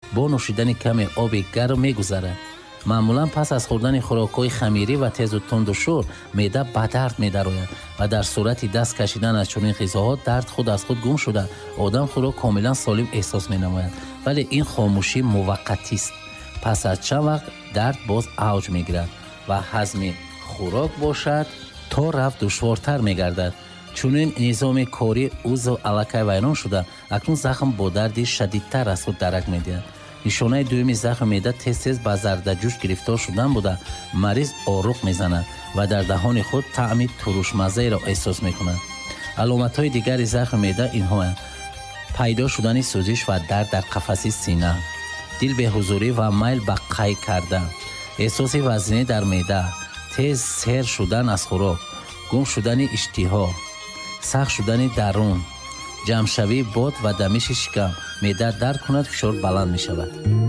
бо нӯшидани каме оби гарм мегузарад. маъмулан пас аз хӯрдани хӯрокҳои хамирӣ ва тезу тунду шӯр меъда ба дард медарояд ва дар сурати даст кашидан аз чунин ғизоҳо дард худ аз худ гум шуда одам худро комилан солим эҳсос менамояд. вале ин хомӯшӣ муваққатист. пас аз чанд вақт дард боз авҷ мегирад ва ҳазми хӯрок бошад то рафт душвортар мегардад. чунин низоми кори узв аллакай вайрон шуда акнун захм бо дарди шадидтар аз худ дарак медиҳад. нишонаи дуюми захми меъда тез-тез ба зардаҷӯш гирифтор шудан буда мариз оруқ мезанад ва дар даҳони худ таъми турушмаззаеро эҳсос мекунад. аломатҳои дигари захми меъда инҳоянд: пайдо шудани сӯзиш ва дард дар қафаси сина, дилбеҳузурӣ ва майл ба қай кардан, эҳсоси вазнинӣ дар меъда, тез сер шудан аз хӯрок, гум шудани иштиҳо, сахт шудани дарун, ҷамъшавии бод ва дамиши шикам. меъда дард кунад, фишор баланд мешавад.